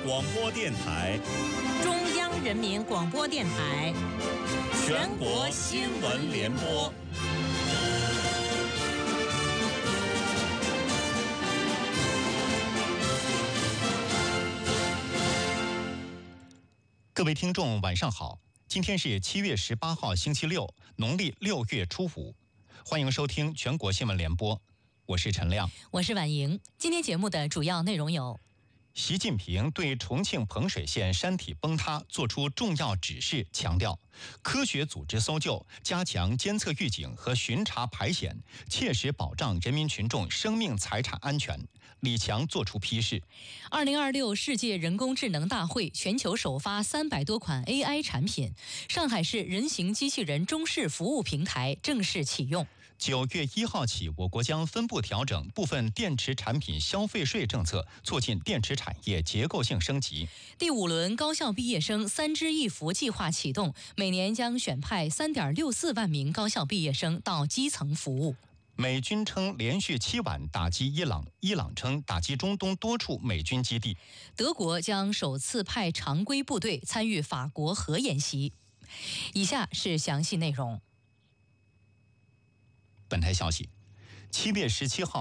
广播电台、 中央人民广播电台、 全国新闻联播。 各位听众，晚上好！今天是7月18号，星期六，农历6月初5。欢迎收听全国新闻联播，我是陈亮， 我是婉莹。今天节目的主要内容有： 习近平对重庆彭水县山体崩塌作出重要指示，强调科学组织搜救，加强监测预警和巡查排险，切实保障人民群众生命财产安全。李强作出批示。 2026世界人工智能大会全球首发300多款 AI 产品，上海市人形机器人中式服务平台正式启用。 9月1号起，我国将分步调整部分电池产品消费税政策，促进电池产业结构性升级。 第5轮高校毕业生3支1扶计划启动，每年将选派3.64万名高校毕业生到基层服务。 美军称连续7晚打击伊朗，伊朗称打击中东多处美军基地。 德国将首次派常规部队参与法国核演习。以下是详细内容。 本台消息，7月17号。